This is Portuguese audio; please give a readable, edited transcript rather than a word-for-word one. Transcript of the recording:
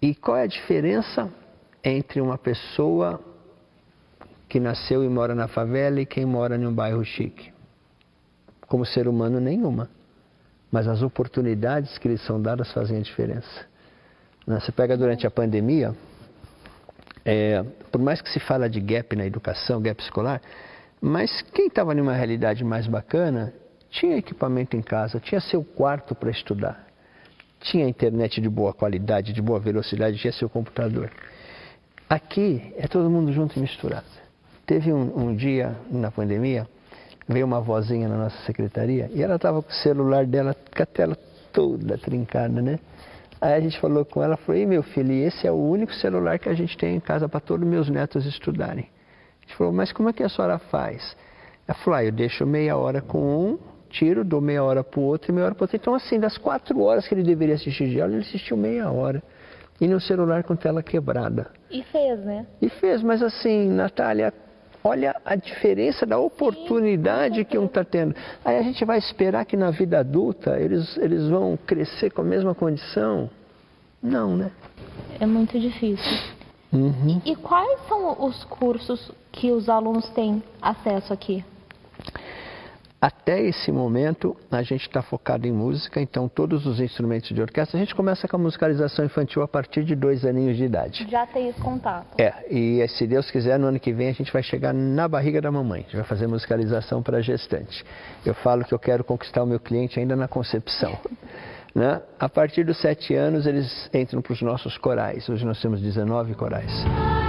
E qual é a diferença entre uma pessoa que nasceu e mora na favela e quem mora em um bairro chique? Como ser humano, nenhuma. Mas as oportunidades que lhes são dadas fazem a diferença. Você pega durante a pandemia, por mais que se fala de gap na educação, gap escolar, mas quem estava em uma realidade mais bacana tinha equipamento em casa, tinha seu quarto para estudar, tinha internet de boa qualidade, de boa velocidade, tinha seu computador. Aqui é todo mundo junto e misturado. Teve um dia na pandemia, veio uma vozinha na nossa secretaria e ela estava com o celular dela com a tela toda trincada, né? Aí a gente falou com ela, falou, meu filho, esse é o único celular que a gente tem em casa para todos os meus netos estudarem. A gente falou, mas como é que a senhora faz? Ela falou, eu deixo meia hora com um, tiro, dou meia hora para o outro e meia hora para o outro. Então assim, das 4 horas que ele deveria assistir de aula, ele assistiu meia hora. E no celular com tela quebrada. E fez, né? E fez, mas assim, Natália, olha a diferença da oportunidade que um está tendo. Aí a gente vai esperar que na vida adulta eles vão crescer com a mesma condição? Não, né? É muito difícil. Uhum. E quais são os cursos que os alunos têm acesso aqui? Até esse momento, a gente está focado em música, então todos os instrumentos de orquestra, a gente começa com a musicalização infantil a partir de 2 aninhos de idade. Já tem esse contato. E se Deus quiser, no ano que vem a gente vai chegar na barriga da mamãe, a gente vai fazer musicalização para gestante. Eu falo que eu quero conquistar o meu cliente ainda na concepção. Né? A partir dos 7 anos, eles entram para os nossos corais, hoje nós temos 19 corais.